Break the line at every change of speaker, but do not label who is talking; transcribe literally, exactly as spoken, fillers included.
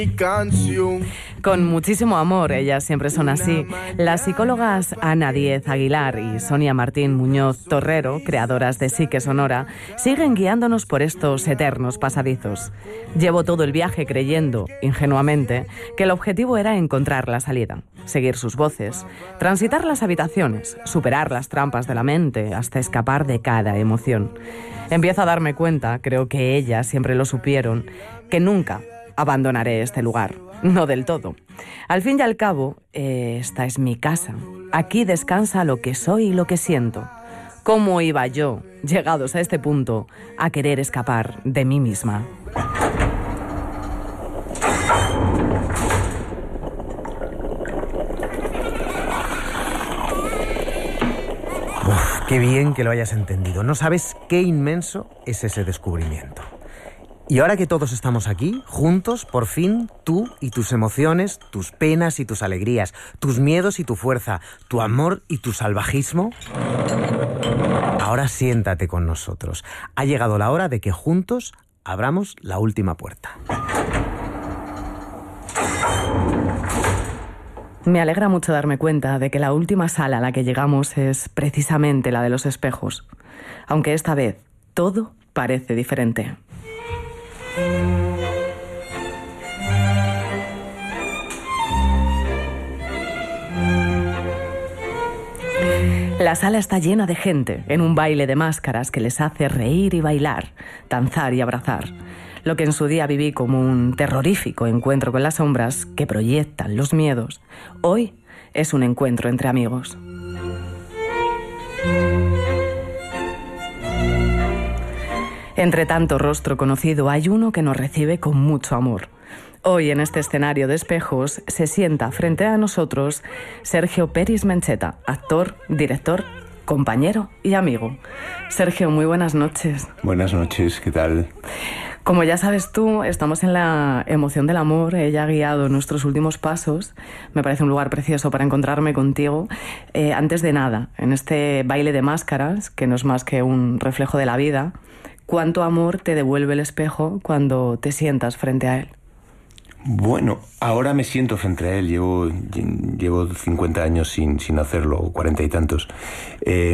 Canción.
Con muchísimo amor, ellas siempre son así. Las psicólogas Ana Díez Aguilar y Sonia Martín Muñoz Torrero, creadoras de Psique Sonora, siguen guiándonos por estos eternos pasadizos. Llevo todo el viaje creyendo, ingenuamente, que el objetivo era encontrar la salida, seguir sus voces, transitar las habitaciones, superar las trampas de la mente hasta escapar de cada emoción. Empiezo a darme cuenta, creo que ellas siempre lo supieron, que nunca abandonaré este lugar, no del todo. Al fin y al cabo, eh, esta es mi casa. Aquí descansa lo que soy y lo que siento. ¿Cómo iba yo, llegados a este punto, a querer escapar de mí misma?
Uf, qué bien que lo hayas entendido. No sabes qué inmenso es ese descubrimiento. Y ahora que todos estamos aquí, juntos, por fin, tú y tus emociones, tus penas y tus alegrías, tus miedos y tu fuerza, tu amor y tu salvajismo, ahora siéntate con nosotros. Ha llegado la hora de que juntos abramos la última puerta.
Me alegra mucho darme cuenta de que la última sala a la que llegamos es precisamente la de los espejos, aunque esta vez todo parece diferente. La sala está llena de gente en un baile de máscaras que les hace reír y bailar, danzar y abrazar. Lo que en su día viví como un terrorífico encuentro con las sombras que proyectan los miedos, hoy es un encuentro entre amigos. Entre tanto rostro conocido hay uno que nos recibe con mucho amor. Hoy en este escenario de espejos se sienta frente a nosotros Sergio Peris Mencheta, actor, director, compañero y amigo. Sergio, muy buenas noches.
Buenas noches, ¿qué tal?
Como ya sabes tú, estamos en la emoción del amor. Ella ha guiado nuestros últimos pasos. Me parece un lugar precioso para encontrarme contigo. Eh, antes de nada, en este baile de máscaras, que no es más que un reflejo de la vida, ¿cuánto amor te devuelve el espejo cuando te sientas frente a él?
Bueno, ahora me siento frente a él. Llevo, llevo cincuenta años sin, sin hacerlo, o cuarenta y tantos. Eh,